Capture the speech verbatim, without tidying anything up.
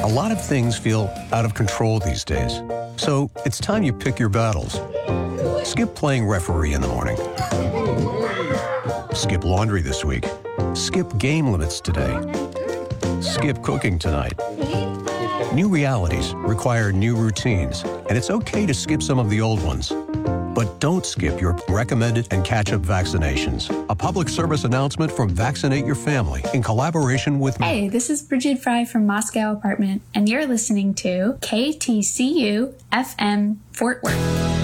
lot of things feel out of control these days. So it's time you pick your battles. Skip playing referee in the morning. Skip laundry this week. Skip game limits today. Skip cooking tonight. New realities require new routines, and it's okay to skip some of the old ones. But don't skip your recommended and catch-up vaccinations. A public service announcement from Vaccinate Your Family in collaboration with... Hey, this is Bridget Fry from Moscow Apartment, and you're listening to K T C U F M Fort Worth.